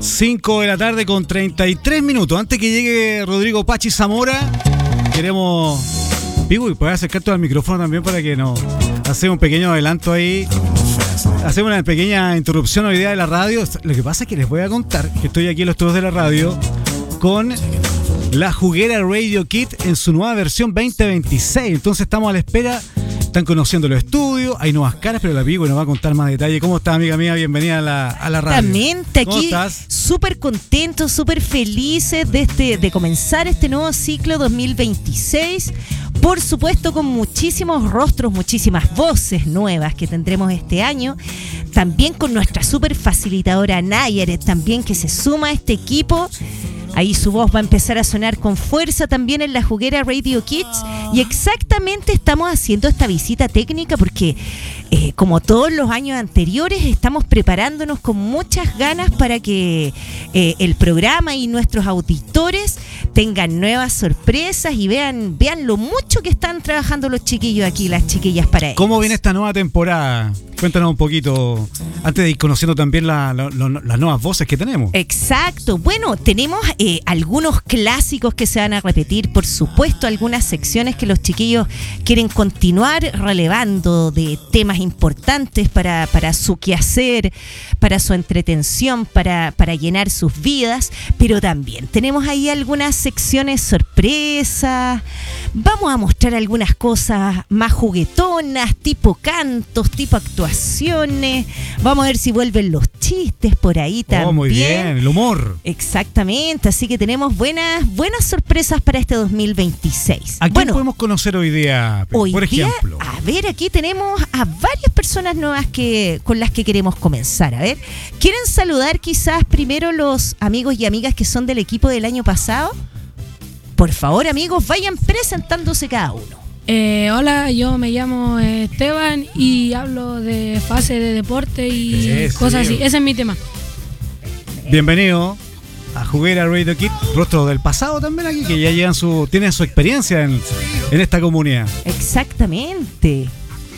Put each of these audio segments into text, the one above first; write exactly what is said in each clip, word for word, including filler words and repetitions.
cinco de la tarde con treinta y tres minutos. Antes que llegue Rodrigo Pachi Zamora, queremos... Pigu, y puedes acercarte al micrófono también para que nos hacemos un pequeño adelanto ahí. Hacemos una pequeña interrupción hoy día de la radio. Lo que pasa es que les voy a contar que estoy aquí en los estudios de la radio con la Juguera Radio Kit en su nueva versión veinte veintiséis. Entonces estamos a la espera. Están conociendo los estudios, hay nuevas caras, pero la Pigu nos va a contar más detalle. ¿Cómo estás, amiga mía? Bienvenida a la, a la radio. Exactamente, aquí súper contentos, súper felices de, este, de comenzar este nuevo ciclo dos mil veintiséis. Por supuesto, con muchísimos rostros, muchísimas voces nuevas que tendremos este año. También con nuestra súper facilitadora Nayaret, también que se suma a este equipo. Ahí su voz va a empezar a sonar con fuerza también en la Juguera Radio Kids. Y exactamente estamos haciendo esta visita técnica porque, eh, como todos los años anteriores, estamos preparándonos con muchas ganas para que eh, el programa y nuestros auditores tengan nuevas sorpresas y vean, vean lo mucho que están trabajando los chiquillos aquí, las chiquillas para ellos. ¿Cómo viene esta nueva temporada? Cuéntanos un poquito, antes de ir conociendo también la, la, la, las nuevas voces que tenemos. Exacto. Bueno, tenemos eh, algunos clásicos que se van a repetir, por supuesto, algunas secciones que los chiquillos quieren continuar relevando de temas importantes para, para su quehacer, para su entretención, para, para llenar sus vidas, pero también tenemos ahí algunas secciones sorpresas. Vamos a mostrar algunas cosas más juguetonas, tipo cantos, tipo actuaciones. Vamos a ver si vuelven los chistes por ahí también. Oh, muy bien, el humor. Exactamente, así que tenemos buenas buenas sorpresas para este dos mil veintiséis. ¿A quién bueno, podemos conocer hoy día, hoy por día, ejemplo? A ver, aquí tenemos a varias personas nuevas que con las que queremos comenzar. A ver, ¿quieren saludar quizás primero los amigos y amigas que son del equipo del año pasado? Por favor, amigos, vayan presentándose cada uno. Eh, hola, yo me llamo Esteban y hablo de fase de deporte y eh, cosas sí. así. Ese es mi tema. Bienvenido a Juguera Radio Kid, rostro del pasado también aquí, que ya llevan su, tienen su experiencia en, en esta comunidad. Exactamente.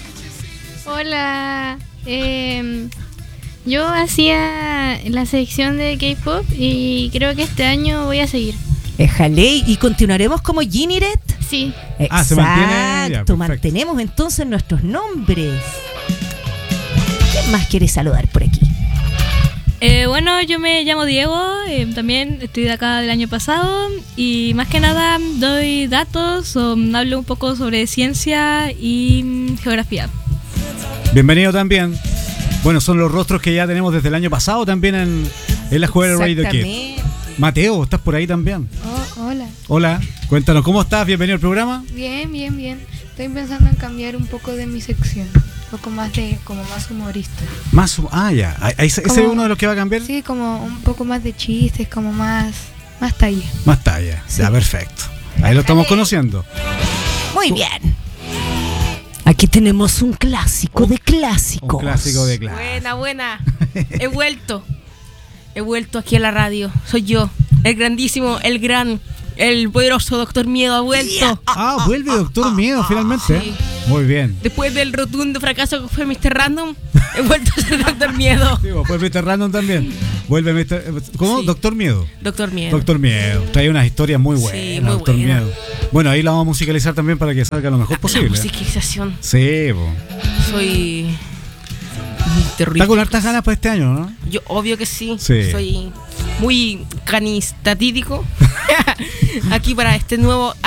Hola, eh, yo hacía la sección de K-pop y creo que este año voy a seguir. Éjale, y continuaremos como Giniret. Sí. Exacto, ah, se mantiene. Ya, mantenemos entonces nuestros nombres. ¿Quién más quiere saludar por aquí? Eh, bueno, yo me llamo Diego, eh, también estoy de acá del año pasado y más que nada doy datos, o hablo un poco sobre ciencia y mm, geografía. Bienvenido también. Bueno, son los rostros que ya tenemos desde el año pasado también en, en la Juguera Radio Kid. Mateo, ¿estás por ahí también? Oh, hola. Hola, cuéntanos, ¿cómo estás? Bienvenido al programa. Bien, bien, bien. Estoy pensando en cambiar un poco de mi sección. Un poco más de, como más humorista. Más, ah, ya. ¿Ese es uno de los que va a cambiar? Sí, como un poco más de chistes, como más, más talla. Más talla, sí. Ya, perfecto. Ahí lo estamos conociendo. Muy bien. Aquí tenemos un clásico de clásicos. Un clásico de clásicos. Buena, buena. He vuelto. He vuelto aquí a la radio. Soy yo, el grandísimo, el gran, el poderoso Doctor Miedo ha vuelto. Yeah. Ah, vuelve Doctor Miedo finalmente. Sí. Muy bien. Después del rotundo fracaso que fue mister Random, he vuelto a ser Doctor Miedo. Sí, pues mister Random también. Vuelve mister ¿Cómo? Sí. Doctor Miedo. Doctor Miedo. Doctor Miedo. Trae unas historias muy buenas. Sí, muy Doctor buena. Miedo. Bueno, ahí la vamos a musicalizar también para que salga lo mejor la, posible. La musicalización. Sí, po. Soy... terrible. ¿Está con hartas ganas para este año, no? Yo, obvio que sí. Sí. Soy muy canistatídico aquí para este nuevo